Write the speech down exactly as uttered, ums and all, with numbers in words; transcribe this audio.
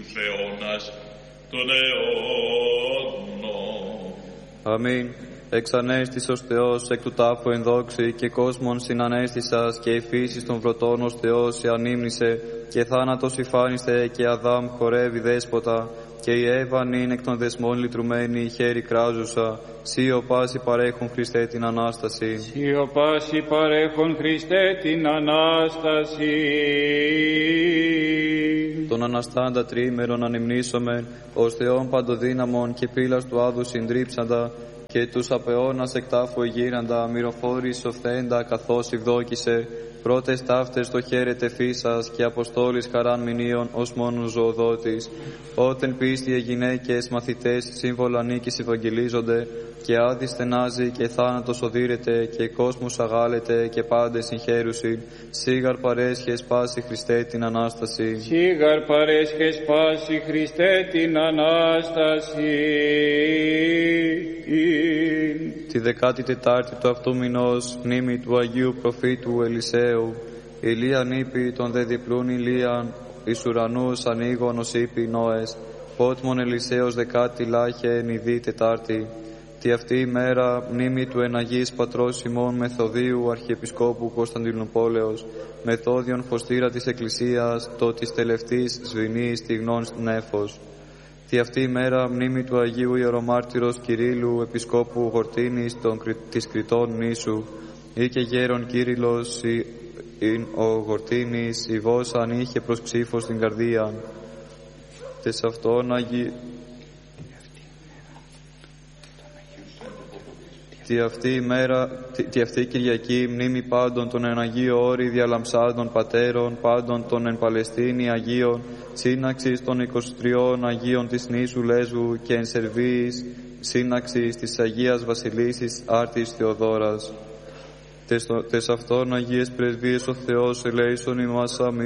τους αιώνας των αιώνων. Αμήν. Εξανέστησος Θεός εκ του τάφου ενδόξη και κόσμον συνανέστησας και η φύση των βρωτών ως Θεός σε ανήμνησε και θάνατος υφάνιστε και Αδάμ χορεύει δέσποτα και η Εύα είναι εκ των δεσμών λυτρουμένη χέρι κράζουσα. Σύ ο πάση παρέχον Χριστέ την Ανάσταση. Σύ ο πάση παρέχον Χριστέ την Ανάσταση. Τον αναστάντα τρίμερον ανυμνήσομεν ως Θεόν παντοδύναμον και πύλας του άδου συντρίψαντα και τους απεώνας εκ τάφου εγείραντα μυροφόρης οφθέντα καθώς ευδόκησε πρώτες ταύτες το χαίρετε φύσας και αποστόλης χαράν μηνύων ως μόνος ζωοδότης. Ότεν πίστη οι γυναίκες μαθητές σύμβολα νίκης ευαγγελίζονται και άδη στενάζει και θάνατος οδύρεται και κόσμος αγάλεται και πάντες συγχαίρουσιν. Σίγαρ παρέσχες πάση Χριστέ την Ανάσταση. Σίγαρ παρέσχες πάση Χριστέ την Ανάσταση. Τη δεκάτη τετάρτη του αυτού μηνός, μνήμη του Αγίου Προφήτου Ελισαίου, Ηλίαν είπε τον δε διπλούν Ηλίαν, εις ουρανούς ανοίγων ως είπε Νόες, πότμον Ελισαίος δεκάτη λάχε εν ηδή τετάρτη. Τη αυτή η μέρα, μνήμη του εναγής πατρός ημών Μεθοδίου Αρχιεπισκόπου Κωνσταντινούπολεως, Μεθόδιον φωστήρα της Εκκλησίας, το της τελευτής σβηνής στιγνών νέφος. Τη αυτή η μέρα μνήμη του Αγίου Ιερομάρτυρος Κυρίλλου Επισκόπου Γορτίνης των, της Κρητών νήσου, ή και γέρον Κύριλλος ειν ο Γορτίνης, η βός αν είχε προς ψήφος την καρδία. Τες αυτόν Αγί... Τη αυτή η μέρα, τη, τη αυτή η Κυριακή, μνήμη πάντων των εν Αγίο Όρη διαλαμψάντων πατέρων, πάντων των εν Παλαιστίνη Αγίων, σύναξης των είκοσι τριών Αγίων της νήσου Λέσβου και εν Σερβίης, σύναξης της Αγίας Βασιλίσης Άρτης Θεοδόρας. Τες, τες αυτών Αγίες Πρεσβείες ο Θεός ελέησον ημάς αμήν.